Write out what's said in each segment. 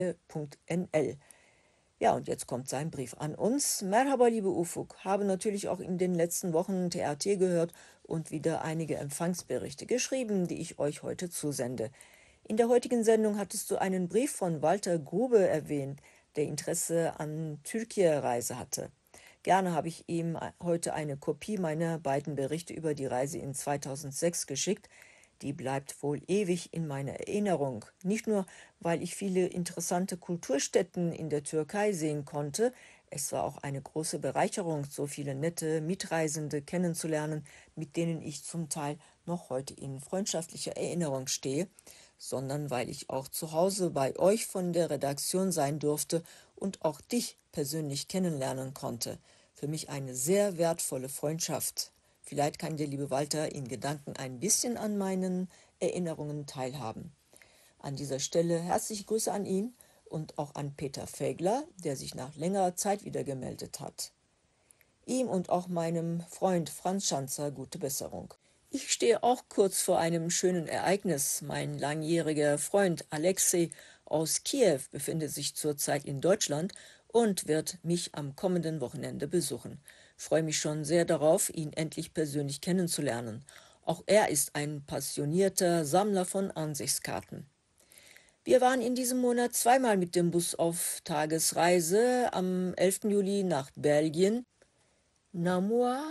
www.ufuk.nl. Ja, und jetzt kommt sein Brief an uns. Merhaba, liebe Ufuk. Habe natürlich auch in den letzten Wochen TRT gehört und wieder einige Empfangsberichte geschrieben, die ich euch heute zusende. In der heutigen Sendung hattest du einen Brief von Walter Grube erwähnt, der Interesse an Türkei-Reise hatte. Gerne habe ich ihm heute eine Kopie meiner beiden Berichte über die Reise in 2006 geschickt. Die bleibt wohl ewig in meiner Erinnerung. Nicht nur, weil ich viele interessante Kulturstätten in der Türkei sehen konnte, es war auch eine große Bereicherung, so viele nette Mitreisende kennenzulernen, mit denen ich zum Teil noch heute in freundschaftlicher Erinnerung stehe, sondern weil ich auch zu Hause bei euch von der Redaktion sein durfte und auch dich persönlich kennenlernen konnte. Für mich eine sehr wertvolle Freundschaft. Vielleicht kann der liebe Walter in Gedanken ein bisschen an meinen Erinnerungen teilhaben. An dieser Stelle herzliche Grüße an ihn und auch an Peter Fegler, der sich nach längerer Zeit wieder gemeldet hat. Ihm und auch meinem Freund Franz Schanzer gute Besserung. Ich stehe auch kurz vor einem schönen Ereignis. Mein langjähriger Freund Alexei aus Kiew befindet sich zurzeit in Deutschland und wird mich am kommenden Wochenende besuchen. Ich freue mich schon sehr darauf, ihn endlich persönlich kennenzulernen. Auch er ist ein passionierter Sammler von Ansichtskarten. Wir waren in diesem Monat zweimal mit dem Bus auf Tagesreise, am 11. Juli nach Belgien, Namur,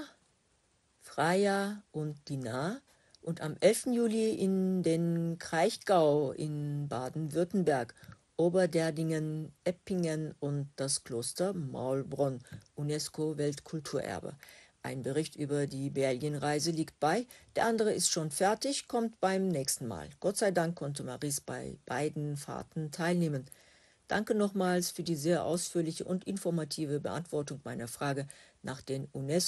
Freya und Dinah, und am 11. Juli in den Kraichgau in Baden-Württemberg, Oberderdingen, Eppingen und das Kloster Maulbronn, UNESCO-Weltkulturerbe. Ein Bericht über die Belgienreise liegt bei, der andere ist schon fertig, kommt beim nächsten Mal. Gott sei Dank konnte Maries bei beiden Fahrten teilnehmen. Danke nochmals für die sehr ausführliche und informative Beantwortung meiner Frage nach den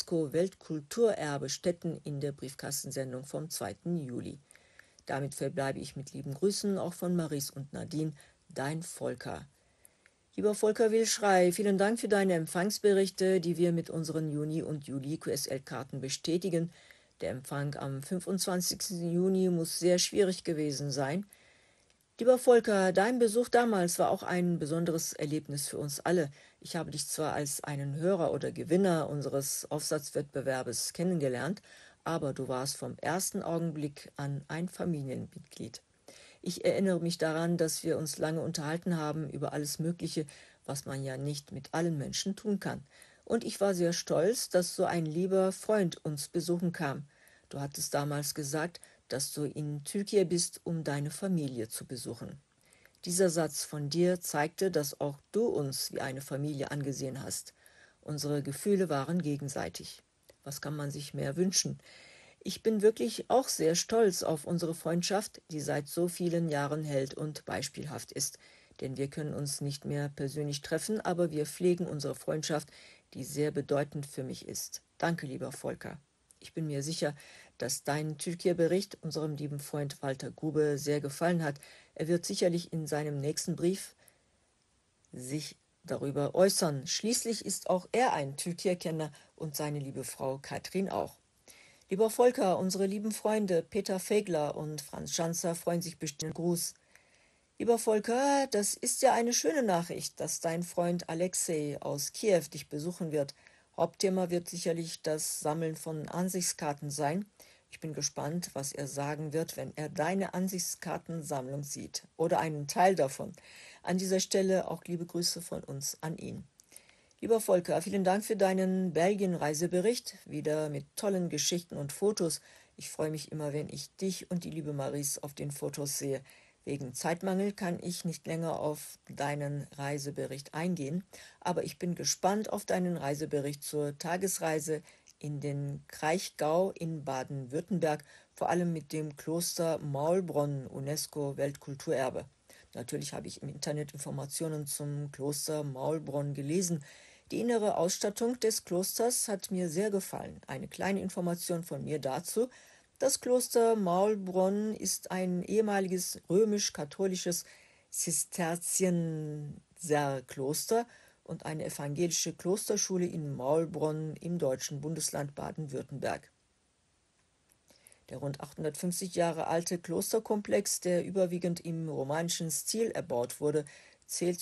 UNESCO-Weltkulturerbe-Stätten in der Briefkastensendung vom 2. Juli. Damit verbleibe ich mit lieben Grüßen auch von Maries und Nadine, dein Volker. Lieber Volker Wilschrei, vielen Dank für deine Empfangsberichte, die wir mit unseren Juni- und Juli-QSL-Karten bestätigen. Der Empfang am 25. Juni muss sehr schwierig gewesen sein. Lieber Volker, dein Besuch damals war auch ein besonderes Erlebnis für uns alle. Ich habe dich zwar als einen Hörer oder Gewinner unseres Aufsatzwettbewerbes kennengelernt, aber du warst vom ersten Augenblick an ein Familienmitglied. Ich erinnere mich daran, dass wir uns lange unterhalten haben über alles Mögliche, was man ja nicht mit allen Menschen tun kann. Und ich war sehr stolz, dass so ein lieber Freund uns besuchen kam. Du hattest damals gesagt, dass du in Türkei bist, um deine Familie zu besuchen. Dieser Satz von dir zeigte, dass auch du uns wie eine Familie angesehen hast. Unsere Gefühle waren gegenseitig. Was kann man sich mehr wünschen? Ich bin wirklich auch sehr stolz auf unsere Freundschaft, die seit so vielen Jahren hält und beispielhaft ist. Denn wir können uns nicht mehr persönlich treffen, aber wir pflegen unsere Freundschaft, die sehr bedeutend für mich ist. Danke, lieber Volker. Ich bin mir sicher, dass dein Türkei-Bericht unserem lieben Freund Walter Grube sehr gefallen hat. Er wird sicherlich in seinem nächsten Brief sich darüber äußern. Schließlich ist auch er ein Türkei-Kenner und seine liebe Frau Katrin auch. Lieber Volker, unsere lieben Freunde Peter Fegler und Franz Schanzer freuen sich bestimmt. Gruß. Lieber Volker, das ist ja eine schöne Nachricht, dass dein Freund Alexei aus Kiew dich besuchen wird. Hauptthema wird sicherlich das Sammeln von Ansichtskarten sein. Ich bin gespannt, was er sagen wird, wenn er deine Ansichtskartensammlung sieht oder einen Teil davon. An dieser Stelle auch liebe Grüße von uns an ihn. Lieber Volker, vielen Dank für deinen Belgien-Reisebericht, wieder mit tollen Geschichten und Fotos. Ich freue mich immer, wenn ich dich und die liebe Maries auf den Fotos sehe. Wegen Zeitmangel kann ich nicht länger auf deinen Reisebericht eingehen, aber ich bin gespannt auf deinen Reisebericht zur Tagesreise in den Kraichgau in Baden-Württemberg, vor allem mit dem Kloster Maulbronn, UNESCO-Weltkulturerbe. Natürlich habe ich im Internet Informationen zum Kloster Maulbronn gelesen. Die innere Ausstattung des Klosters hat mir sehr gefallen. Eine kleine Information von mir dazu: Das Kloster Maulbronn ist ein ehemaliges römisch-katholisches Zisterzienserkloster und eine evangelische Klosterschule in Maulbronn im deutschen Bundesland Baden-Württemberg. Der rund 850 Jahre alte Klosterkomplex, der überwiegend im romanischen Stil erbaut wurde, zählt